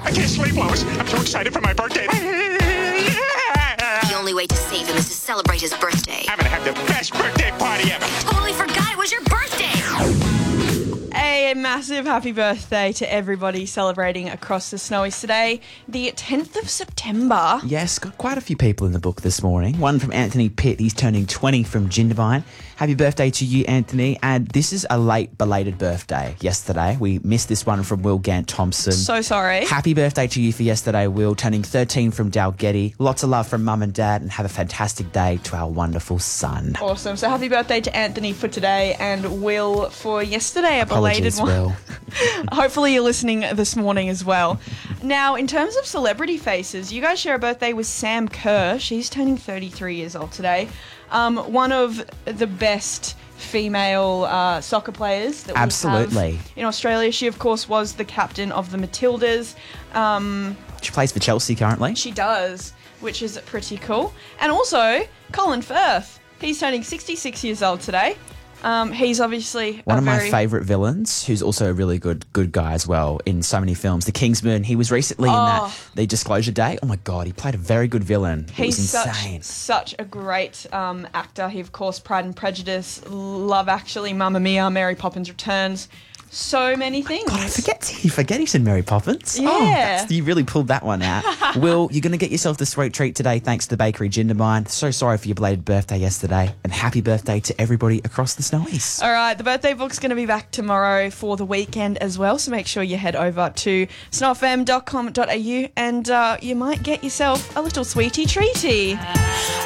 I can't sleep, Lois. I'm too excited for my birthday. The only way to save him is to celebrate his birthday. I'm gonna have the best birthday party ever. Totally forgot it was your birthday! A massive happy birthday to everybody celebrating across the Snowies today, the 10th of September. Yes, got quite a few people in the book this morning. One from Anthony Pitt. He's turning 20 from Jindabyne. Happy birthday to you, Anthony. And this is a late belated birthday yesterday. We missed this one from Will Gant Thompson. So sorry. Happy birthday to you for yesterday, Will. Turning 13 from Dalgety. Lots of love from Mum and Dad, and have a fantastic day to our wonderful son. Awesome. So happy birthday to Anthony for today and Will for yesterday, a belated Apologies, one. Will. Hopefully you're listening this morning as well. Now, in terms of celebrity faces, you guys share a birthday with Sam Kerr. She's turning 33 years old today. One of the best female soccer players that we Absolutely. have in Australia. She, of course, was the captain of the Matildas. She plays for Chelsea currently. She does, which is pretty cool. And also, Colin Firth. He's turning 66 years old today. He's obviously One of my favourite villains, who's also a really good guy as well in so many films. The Kingsman, he was recently in that The Disclosure Day. Oh my God, he played a very good villain. It was insane. Such a great actor. He, of course, Pride and Prejudice, Love Actually, Mamma Mia, Mary Poppins Returns. So many things. God, you forget he's in Mary Poppins. Yeah. You really pulled that one out. Will, you're going to get yourself the sweet treat today thanks to the Bakery Jindabyne. So sorry for your belated birthday yesterday, and happy birthday to everybody across the Snowies. All right, the birthday book's going to be back tomorrow for the weekend as well, so make sure you head over to snowfm.com.au and you might get yourself a little sweetie treaty.